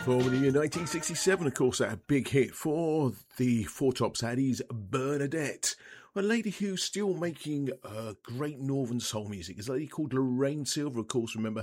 Formerly in 1967, of course, a big hit for the Four Tops Addies, Bernadette. A lady who's still making great northern soul music is a lady called Lorraine Silver, of course. Remember